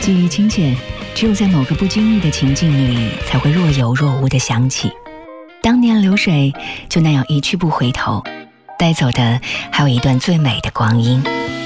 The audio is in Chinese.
记忆清浅，只有在某个不经意的情境里，才会若有若无地想起。当年流水就那样一去不回头，带走的还有一段最美的光阴。